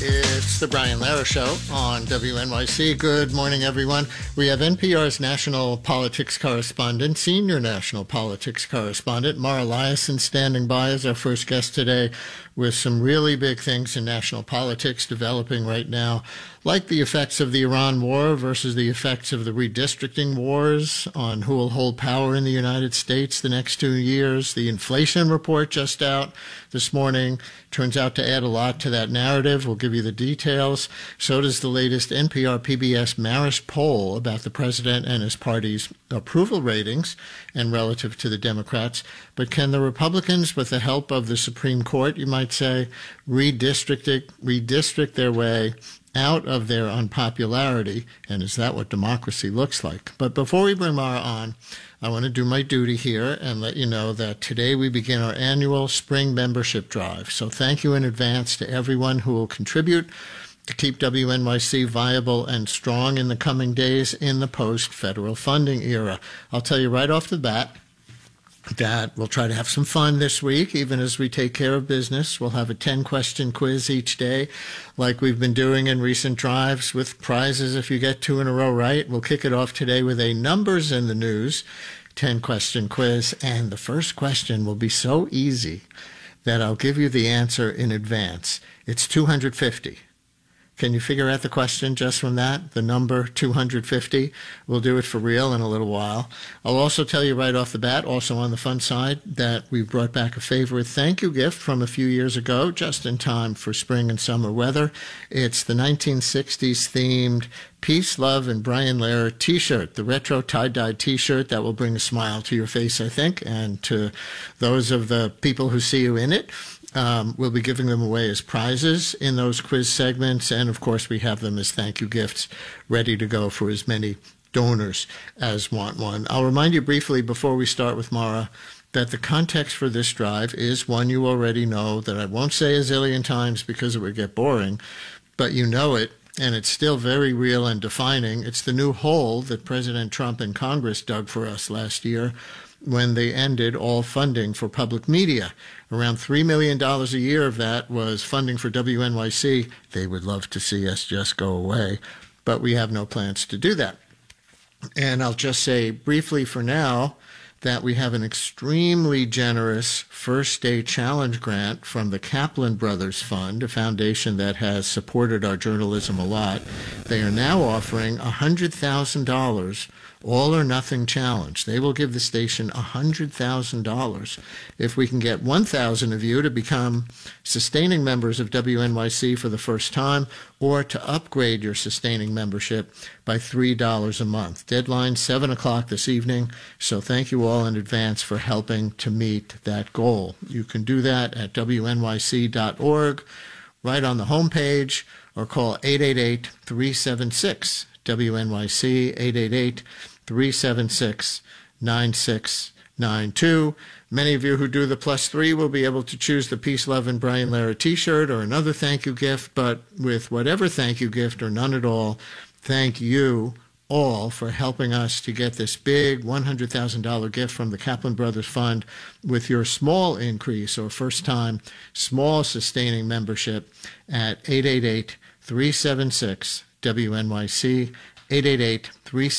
It's the Brian Lara Show on WNYC. Good morning, everyone. We have NPR's national politics correspondent, senior national politics correspondent, Mara Liasson, standing by as our first guest today with some really big things in national politics developing right now, like the effects of the Iran war versus the effects of the redistricting wars on who will hold power in the United States the next 2 years. The inflation report just out this morning turns out to add a lot to that narrative. We'll give you the details. So does the latest NPR PBS Marist poll about the president and his party's approval ratings and relative to the Democrats. But can the Republicans, with the help of the Supreme Court, you might say, redistrict their way out of their unpopularity? And is that what democracy looks like? But before we bring Mara on, I want to do my duty here and let you know that today we begin our annual spring membership drive. So thank you in advance to everyone who will contribute to keep WNYC viable and strong in the coming days in the post-federal funding era. I'll tell you right off the bat that we'll try to have some fun this week, even as we take care of business. We'll have a 10-question quiz each day, like we've been doing in recent drives, with prizes if you get 2 in a row right. We'll kick it off today with a numbers in the news 10-question quiz, and the first question will be so easy that I'll give you the answer in advance. It's 250. Can you figure out the question just from that? The number 250? We'll do it for real in a little while. I'll also tell you right off the bat, also on the fun side, that we've brought back a favorite thank you gift from a few years ago, just in time for spring and summer weather. It's the 1960s themed Peace, Love, and Brian Lara t-shirt, the retro tie-dyed t-shirt that will bring a smile to your face, I think, and to those of the people who see you in it. We'll be giving them away as prizes in those quiz segments, and of course we have them as thank you gifts ready to go for as many donors as want one. I'll remind you briefly before we start with Mara that the context for this drive is one you already know, that I won't say a zillion times because it would get boring, but you know it, and it's still very real and defining. It's the new hole that President Trump and Congress dug for us last year when they ended all funding for public media. Around $3 million a year of that was funding for WNYC. They would love to see us just go away, but we have no plans to do that. And I'll just say briefly for now that we have an extremely generous First Day Challenge grant from the Kaplan Brothers Fund, a foundation that has supported our journalism a lot. They are now offering $100,000 all or nothing challenge. They will give the station $100,000 if we can get 1,000 of you to become sustaining members of WNYC for the first time, or to upgrade your sustaining membership by $3 a month. Deadline 7 o'clock this evening, so thank you all in advance for helping to meet that goal. You can do that at WNYC.org, right on the homepage, or call 888-376 WNYC, 888-376-9692. Many of you who do the +3 will be able to choose the Peace, Love, and Brian Lara t-shirt or another thank you gift, but with whatever thank you gift or none at all, thank you all for helping us to get this big $100,000 gift from the Kaplan Brothers Fund with your small increase or first-time small sustaining membership at 888-376-WNYC, 888-376